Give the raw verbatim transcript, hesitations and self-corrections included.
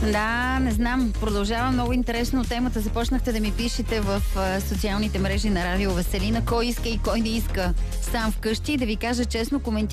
Да, не знам. Продължава много интересно темата. Започнахте да ми пишете в а, социалните мрежи на Радио Веселина. Кой иска и кой не иска сам вкъщи. Да ви кажа честно, коментирам